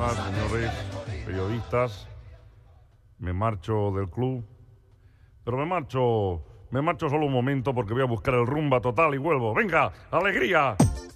Señoras, señores, periodistas, me marcho del club, pero me marcho solo un momento porque voy a buscar el rumba total y vuelvo. ¡Venga, alegría!